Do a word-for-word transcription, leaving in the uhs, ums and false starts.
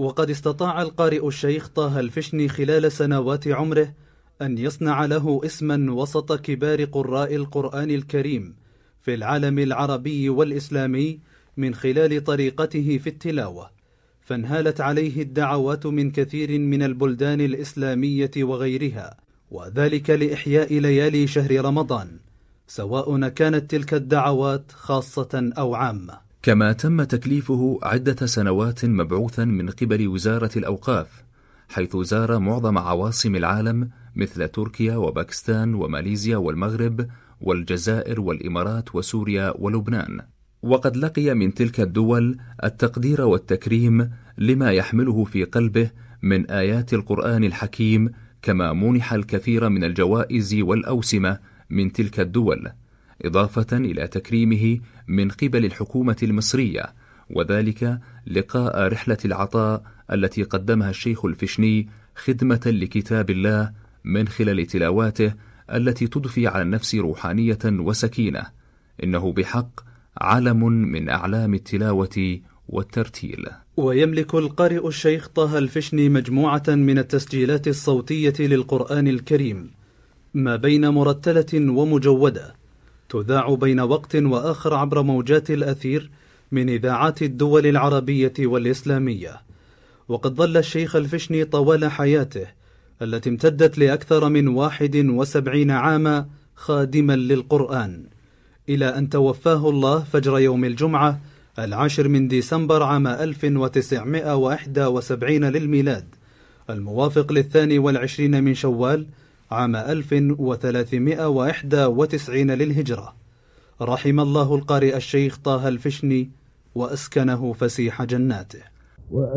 وقد استطاع القارئ الشيخ طه الفشني خلال سنوات عمره أن يصنع له اسما وسط كبار قراء القرآن الكريم في العالم العربي والإسلامي من خلال طريقته في التلاوة، فانهالت عليه الدعوات من كثير من البلدان الإسلامية وغيرها، وذلك لإحياء ليالي شهر رمضان، سواء كانت تلك الدعوات خاصة أو عامة. كما تم تكليفه عدة سنوات مبعوثا من قبل وزارة الأوقاف، حيث زار معظم عواصم العالم مثل تركيا وباكستان وماليزيا والمغرب والجزائر والإمارات وسوريا ولبنان، وقد لقي من تلك الدول التقدير والتكريم لما يحمله في قلبه من آيات القرآن الحكيم، كما منح الكثير من الجوائز والأوسمة من تلك الدول، إضافة إلى تكريمه من قبل الحكومة المصرية، وذلك لقاء رحلة العطاء التي قدمها الشيخ الفشني خدمة لكتاب الله من خلال تلاواته التي تضفي على النفس روحانية وسكينة. إنه بحق علم من أعلام التلاوة والترتيل. ويملك القارئ الشيخ طه الفشني مجموعة من التسجيلات الصوتية للقرآن الكريم ما بين مرتلة ومجودة، تذاع بين وقت وآخر عبر موجات الأثير من إذاعات الدول العربية والإسلامية. وقد ظل الشيخ الفشني طوال حياته التي امتدت لأكثر من واحد وسبعين عاما خادما للقرآن، إلى أن توفاه الله فجر يوم الجمعة العاشر من ديسمبر عام ألف وتسعمائة وواحد وسبعين للميلاد، الموافق للثاني والعشرين من شوال عام ألف وثلاثمائة وواحد وتسعين للهجرة. رحم الله القارئ الشيخ طه الفشني وأسكنه فسيح جناته.